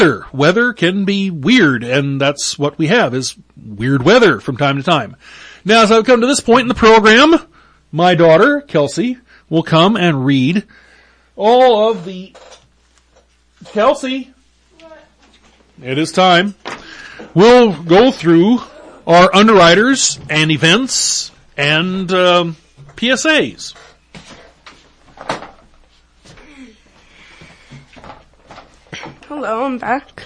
Weather can be weird, and that's what we have, is weird weather from time to time. Now, as I've come to this point in the program, my daughter, Kelsey, will come and read all of the... Kelsey, it is time. We'll go through our underwriters and events and PSAs. Hello, I'm back.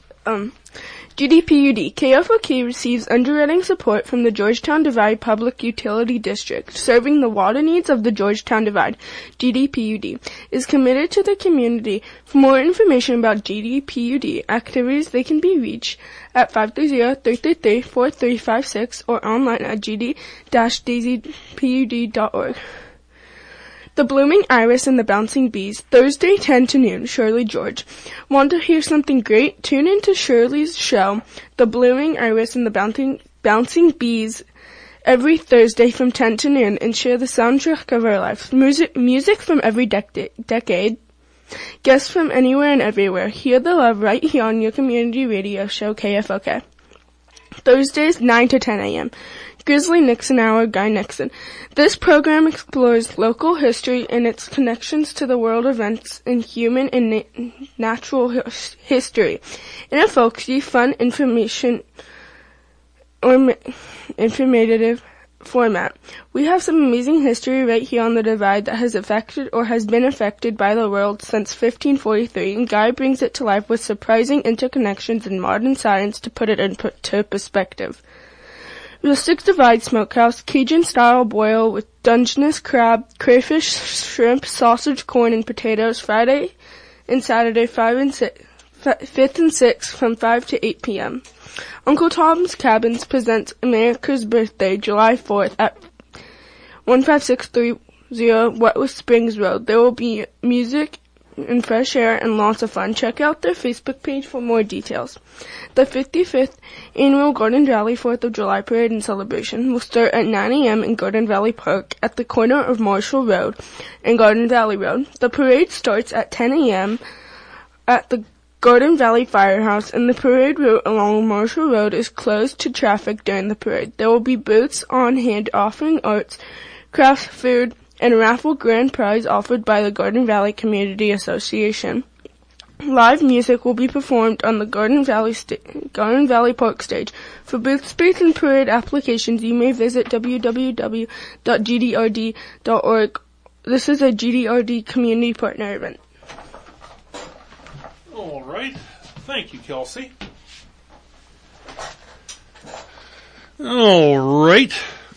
GDPUD. KFOK receives underwriting support from the Georgetown Divide Public Utility District, serving the water needs of the Georgetown Divide. GDPUD is committed to the community. For more information about GDPUD activities, they can be reached at 530-333-4356 or online at gd-dazpud.org. The Blooming Iris and the Bouncing Bees, Thursday 10 to noon, Shirley George. Want to hear something great? Tune in to Shirley's show, The Blooming Iris and the Bouncing Bees, every Thursday from 10 to noon, and share the soundtrack of our lives. Music from every decade. Guests from anywhere and everywhere. Hear the love right here on your community radio show, KFOK. Thursdays, 9 to 10 a.m. Grizzly Nixon Hour, Guy Nixon. This program explores local history and its connections to the world events in human and natural history in a folksy, fun, informative format. We have some amazing history right here on the Divide that has affected or has been affected by the world since 1543, and Guy brings it to life with surprising interconnections in modern science to put it into perspective. Rustic Divide Smokehouse, Cajun-style boil with Dungeness crab, crayfish, shrimp, sausage, corn, and potatoes, Friday and Saturday, 5th and 6th, from 5 to 8 p.m. Uncle Tom's Cabins presents America's Birthday, July 4th at 15630 Wetwood Springs Road. There will be music and fresh air and lots of fun. Check out their Facebook page for more details. The 55th Annual Garden Valley 4th of July Parade and Celebration will start at 9 a.m. in Garden Valley Park at the corner of Marshall Road and Garden Valley Road. The parade starts at 10 a.m. at the Garden Valley Firehouse, and the parade route along Marshall Road is closed to traffic during the parade. There will be booths on hand offering arts, craft food, and a raffle grand prize offered by the Garden Valley Community Association. Live music will be performed on the Garden Valley Park stage. For booth space and parade applications, you may visit www.gdrd.org. This is a GDRD community partner event. All right. Thank you, Kelsey. All right.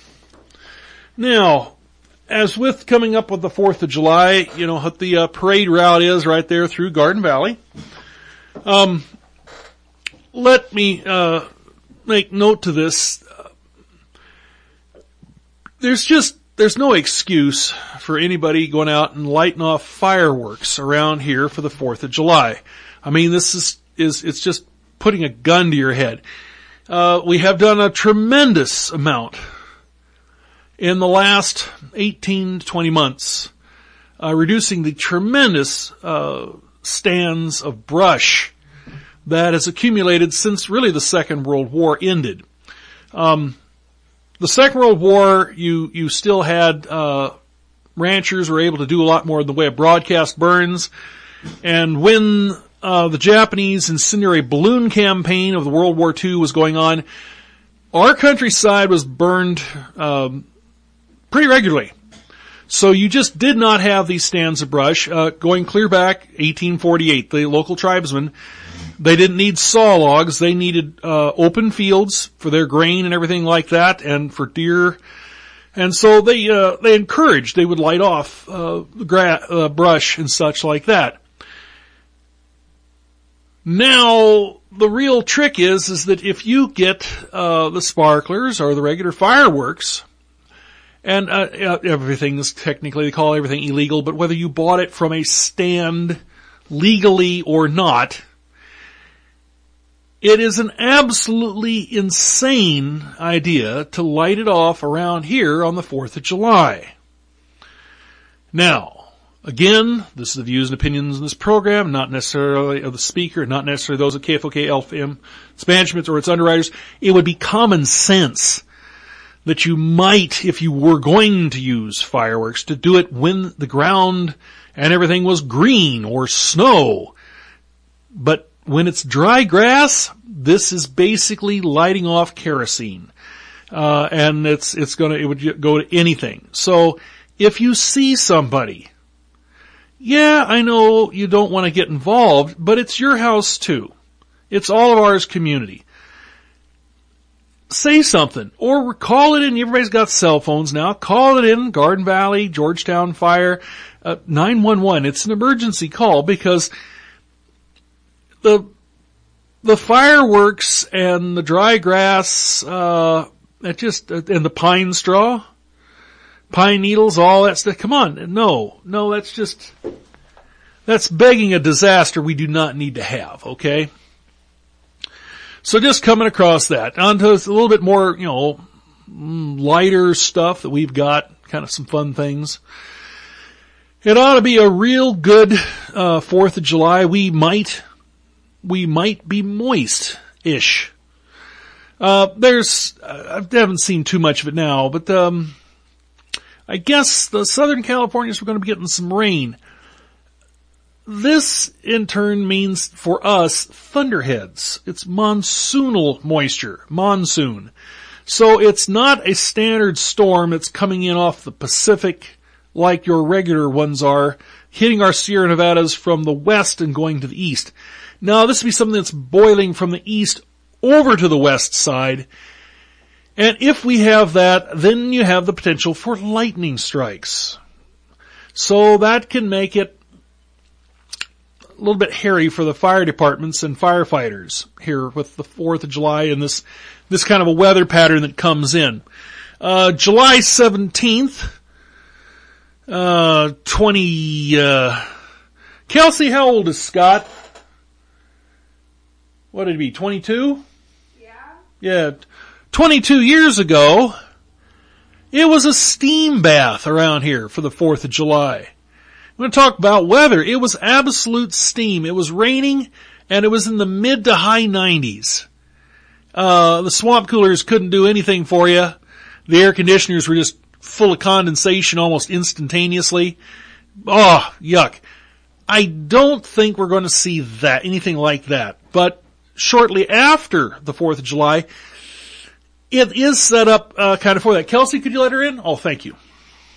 Now, as with coming up with the 4th of July, you know what the parade route is right there through Garden Valley. Let me make note to this. There's no excuse for anybody going out and lighting off fireworks around here for the 4th of July. I mean, this it's just putting a gun to your head. We have done a tremendous amount in the last 18 to 20 months, reducing the tremendous stands of brush that has accumulated since really the Second World War ended. The Second World War, you still had ranchers were able to do a lot more in the way of broadcast burns, and when the Japanese incendiary balloon campaign of the World War II was going on, our countryside was burned pretty regularly. So you just did not have these stands of brush. Going clear back, 1848, the local tribesmen, they didn't need saw logs. They needed open fields for their grain and everything like that, and for deer. And so they encouraged, they would light off brush and such like that. Now, the real trick is that if you get the sparklers or the regular fireworks, and everything is technically, they call everything illegal, but whether you bought it from a stand legally or not, it is an absolutely insane idea to light it off around here on the 4th of July. Now, Again, this is the views and opinions in this program, not necessarily of the speaker, not necessarily those of KFOK, LFM, its management, or its underwriters. It would be common sense that you might, if you were going to use fireworks, to do it when the ground and everything was green or snow. But when it's dry grass, this is basically lighting off kerosene. And it would go to anything. So if you see somebody, yeah, I know you don't want to get involved, but it's your house too. It's all of ours community. Say something, or call it in. Everybody's got cell phones now. Call it in, Garden Valley, Georgetown Fire, 911. It's an emergency call because the fireworks and the dry grass, and the pine straw, pine needles, all that stuff. Come on. No, that's begging a disaster we do not need to have, okay? So just coming across that. On to a little bit more, lighter stuff that we've got, kind of some fun things. It ought to be a real good, 4th of July. We might be moist-ish. I haven't seen too much of it now, but, I guess the Southern Californians were going to be getting some rain. This, in turn, means for us thunderheads. It's monsoonal moisture. Monsoon. So it's not a standard storm that's coming in off the Pacific like your regular ones are, hitting our Sierra Nevadas from the west and going to the east. Now, this would be something that's boiling from the east over to the west side. And if we have that, then you have the potential for lightning strikes. So that can make it a little bit hairy for the fire departments and firefighters here with the 4th of July and this kind of a weather pattern that comes in. July 17th, Kelsey, how old is Scott? What did it be, 22? Yeah. 22 years ago, it was a steam bath around here for the 4th of July. I'm going to talk about weather. It was absolute steam. It was raining, and it was in the mid to high 90s. The swamp coolers couldn't do anything for you. The air conditioners were just full of condensation almost instantaneously. Oh, yuck. I don't think we're going to see anything like that. But shortly after the 4th of July, it is set up kind of for that. Kelsey, could you let her in? Oh, thank you.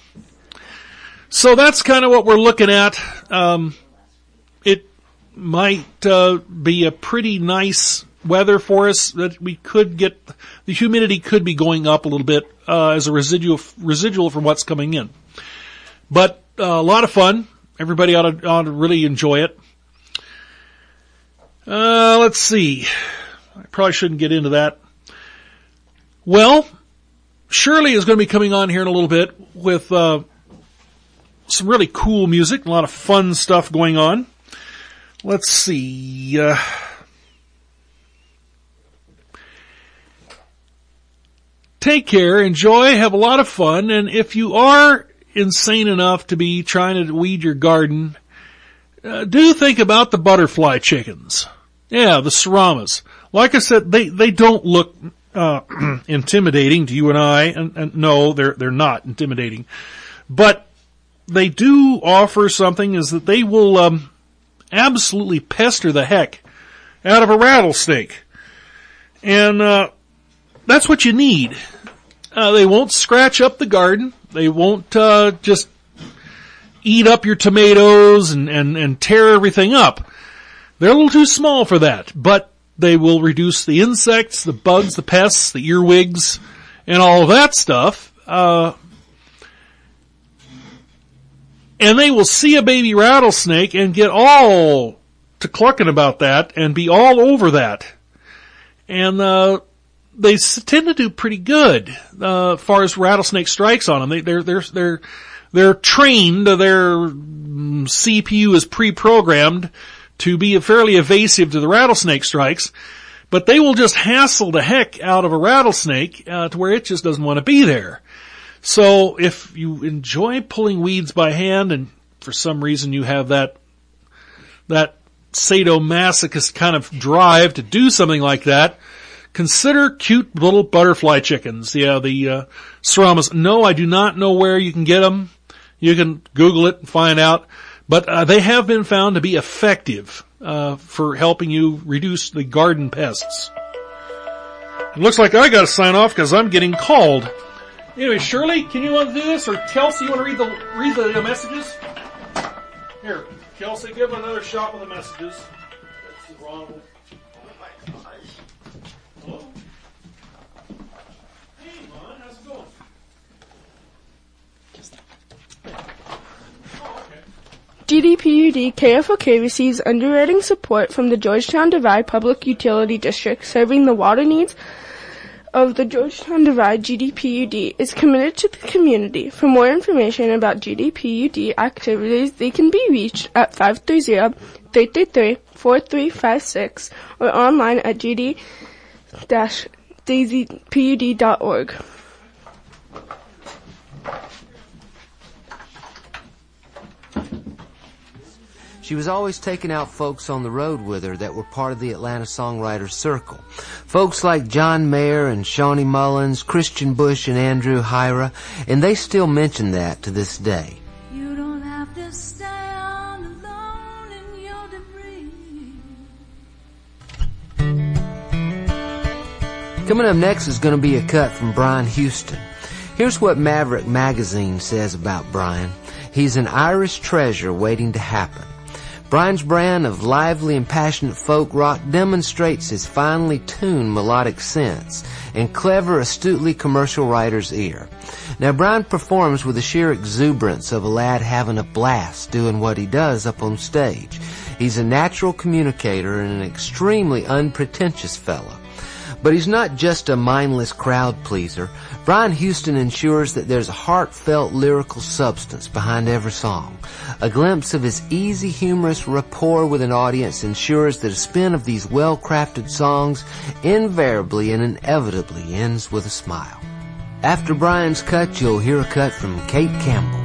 So that's kind of what we're looking at. It might be a pretty nice weather for us that we could get. The humidity could be going up a little bit as a residual from what's coming in. But a lot of fun. Everybody ought to really enjoy it. Let's see. I probably shouldn't get into that. Well, Shirley is going to be coming on here in a little bit with some really cool music, a lot of fun stuff going on. Let's see. Take care, enjoy, have a lot of fun, and if you are insane enough to be trying to weed your garden, do think about the butterfly chickens. Yeah, the Seramas. Like I said, they don't look intimidating to you and I, and no, they're not intimidating. But they do offer something, is that they will absolutely pester the heck out of a rattlesnake. And that's what you need. They won't scratch up the garden. They won't just eat up your tomatoes and tear everything up. They're a little too small for that, but they will reduce the insects, the bugs, the pests, the earwigs, and all of that stuff. And they will see a baby rattlesnake and get all to clucking about that and be all over that. And they tend to do pretty good as far as rattlesnake strikes on them. They're trained. Their CPU is pre-programmed to be fairly evasive to the rattlesnake strikes, but they will just hassle the heck out of a rattlesnake to where it just doesn't want to be there. So if you enjoy pulling weeds by hand and for some reason you have that sadomasochist kind of drive to do something like that, consider cute little butterfly chickens. Yeah, the Seramas. No, I do not know where you can get them. You can Google it and find out. But they have been found to be effective for helping you reduce the garden pests. It looks like I got to sign off because I'm getting called. Anyway, Shirley, can you want to do this, or Kelsey, you want to read the messages? Here, Kelsey, give him another shot with the messages. That's the wrong one. Oh my gosh. Hello? Hey, Mon, how's it going? GDPUD KFOK receives underwriting support from the Georgetown Divide Public Utility District, serving the water needs of the Georgetown Divide. GDPUD is committed to the community. For more information about GDPUD activities, they can be reached at 530-333-4356 or online at gd-pud.org. She was always taking out folks on the road with her that were part of the Atlanta Songwriters Circle. Folks like John Mayer and Shawnee Mullins, Christian Bush and Andrew Hyra, and they still mention that to this day. You don't have to stay on alone in your debris. Coming up next is going to be a cut from Brian Houston. Here's what Maverick Magazine says about Brian. He's an Irish treasure waiting to happen. Brian's brand of lively and passionate folk rock demonstrates his finely tuned melodic sense and clever, astutely commercial writer's ear. Now, Brian performs with the sheer exuberance of a lad having a blast doing what he does up on stage. He's a natural communicator and an extremely unpretentious fellow. But he's not just a mindless crowd pleaser. Brian Houston ensures that there's a heartfelt lyrical substance behind every song. A glimpse of his easy, humorous rapport with an audience ensures that a spin of these well-crafted songs invariably and inevitably ends with a smile. After Brian's cut, you'll hear a cut from Kate Campbell.